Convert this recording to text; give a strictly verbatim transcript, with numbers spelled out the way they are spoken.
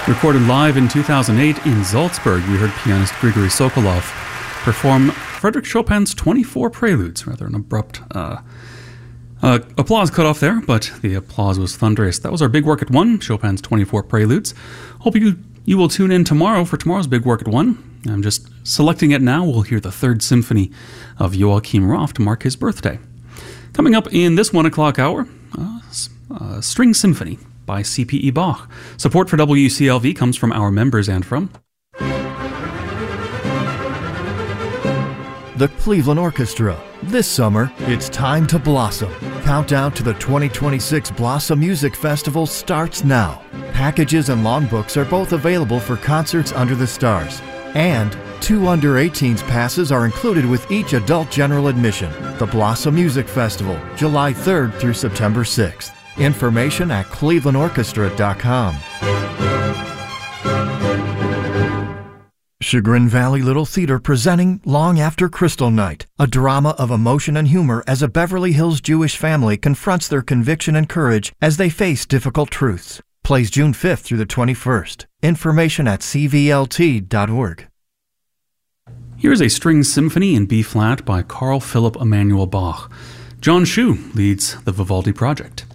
Recorded live in two thousand eight in Salzburg, we heard pianist Grigory Sokolov perform Frédéric Chopin's twenty-four Preludes. Rather an abrupt uh, uh, applause cut off there, but the applause was thunderous. That was our Big Work at One, Chopin's twenty-four Preludes. Hope you, you will tune in tomorrow for tomorrow's Big Work at One. I'm just selecting it now. We'll hear the Third Symphony of Joachim Raff to mark his birthday. Coming up in this one o'clock hour, uh, uh, String Symphony by C P E Bach. Support for W C L V comes from our members and from the Cleveland Orchestra. This summer, it's time to blossom. Countdown to the twenty twenty-six Blossom Music Festival starts now. Packages and longbooks are both available for concerts under the stars. And two under eighteens passes are included with each adult general admission. The Blossom Music Festival, July third through September sixth. Information at cleveland orchestra dot com. Chagrin Valley Little Theater presenting Long After Crystal Night, a drama of emotion and humor as a Beverly Hills Jewish family confronts their conviction and courage as they face difficult truths. Plays June fifth through the twenty-first. Information at c v l t dot org. Here's a string symphony in B-flat by Carl Philipp Emanuel Bach. John Shu leads the Vivaldi project.